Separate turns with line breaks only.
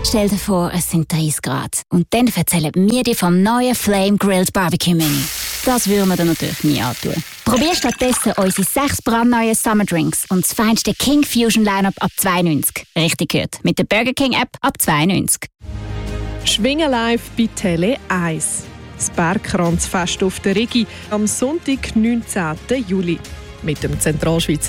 Stell dir vor, es sind 30 Grad. Und dann erzählen wir dir vom neuen Flame Grilled Barbecue Menü. Das würden wir dir natürlich nie antun. Probier stattdessen unsere 6 brandneuen Summer Drinks und das feinste King Fusion Lineup ab 2,90. Richtig gehört, mit der Burger King App ab 2,90.
Schwingen live bei Tele 1. Das Bergkranzfest auf der Rigi am Sonntag, 19. Juli. Mit dem Zentralschweizer